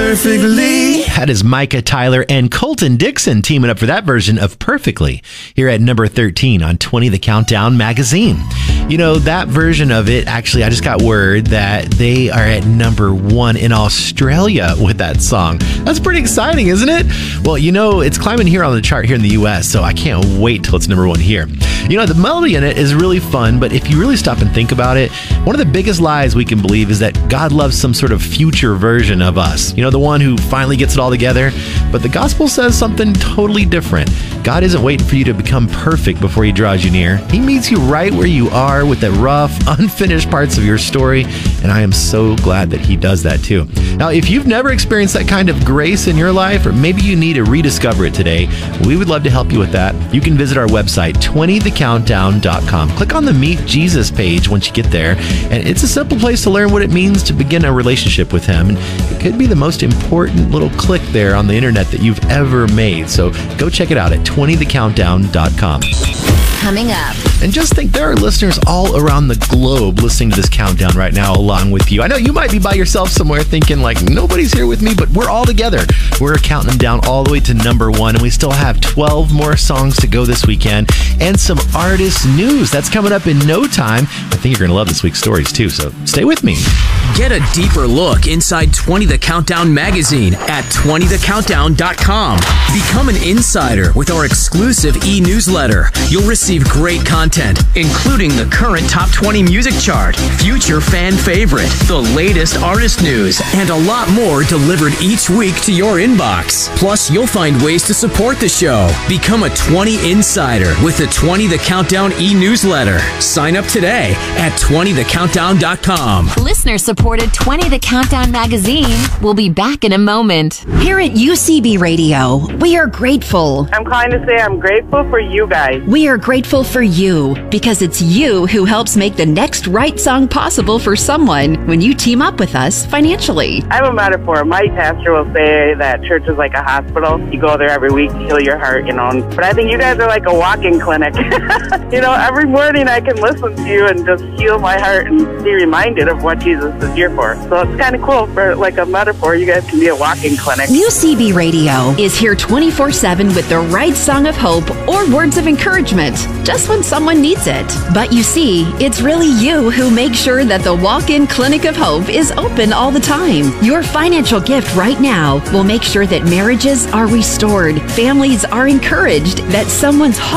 perfectly. That is Micah Tyler and Colton Dixon teaming up for that version of Perfectly here at number 13 on 20 The Countdown magazine. You know, that version of it, actually, I just got word that they are at number 1 in Australia with that song. That's pretty exciting, isn't it? Well, you know, it's climbing here on the chart here in the US, so I can't wait till it's number 1 here. You know, the melody in it is really fun, but if you really stop and think about it, one of the biggest lies we can believe is that God loves some sort of future version of us. You know, the one who finally gets it all together. But the gospel says something totally different. God isn't waiting for you to become perfect before he draws you near. He meets you right where you are with the rough, unfinished parts of your story. And I am so glad that he does that too. Now, if you've never experienced that kind of grace in your life, or maybe you need to rediscover it today, we would love to help you with that. You can visit our website, 20thecountdown.com. Click on the Meet Jesus page once you get there. And it's a simple place to learn what it means to begin a relationship with him. And it could be the most important little click there on the internet that you've ever made. So go check it out at 20thecountdown.com. Coming up. And just think, there are listeners all around the globe listening to this countdown right now along with you. I know you might be by yourself somewhere thinking like, nobody's here with me, but we're all together. We're counting them down all the way to number 1, and we still have 12 more songs to go this weekend and some artist news. That's coming up in no time. I think you're going to love this week's stories too, so stay with me. Get a deeper look inside 20 The Countdown magazine at 20thecountdown.com. Become an insider with our exclusive e-newsletter. You'll receive great content, including the current top 20 music chart, future fan favorite, the latest artist news, and a lot more delivered each week to your inbox. Plus, you'll find ways to support the show. Become a 20 insider with the 20 The Countdown e-newsletter. Sign up today at 20thecountdown.com. Listener-supported 20 The Countdown magazine will be back in a moment. Here at UCB Radio, we are grateful. I'm calling to say I'm grateful for you guys. We are grateful for you because it's you who helps make the next right song possible for someone when you team up with us financially. I have a metaphor. My pastor will say that church is like a hospital. You go there every week to heal your heart, you know. But I think you guys are like a walk-in clinic. You know, every morning I can listen to you and just heal my heart and be reminded of what Jesus is here for. So it's kind of cool for like a metaphor. You guys can be a walk-in clinic. UCB Radio is here 24/7 with the right song of hope or words of encouragement, just when someone needs it. But you see, it's really you who makes sure that the walk-in clinic of hope is open all the time. Your financial gift right now will make sure that marriages are restored, families are encouraged, that someone's